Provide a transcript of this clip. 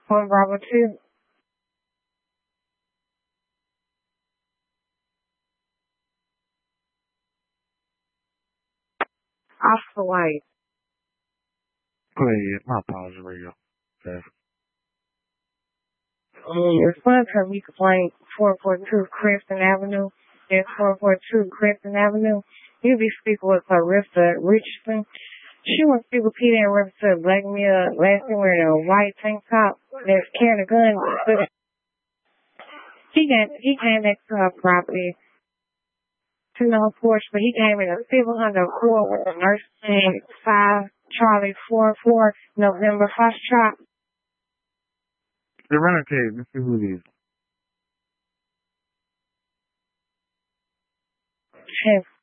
One Bravo 2. Oscar White. Go ahead. My apologies, radio. Okay. Respond to me complaint 442 Creston Avenue. That's 442 Creston Avenue. You'll be speaking with Clarissa Richardson. She wants to speak with Peter in reference to a black male last year wearing a white tank top that's carrying a gun. But he came next to her property to no porch, but he came in a civil under court with a nurse named 5 Charlie 44 November Foxtrot. The runner case, let's see who it is.